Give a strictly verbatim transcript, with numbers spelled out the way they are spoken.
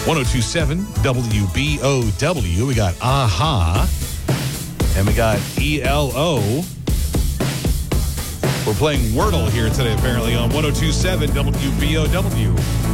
ten twenty-seven W B O W. We got Aha. And we got E L O. We're playing Wordle here today, apparently, on ten twenty-seven W B O W.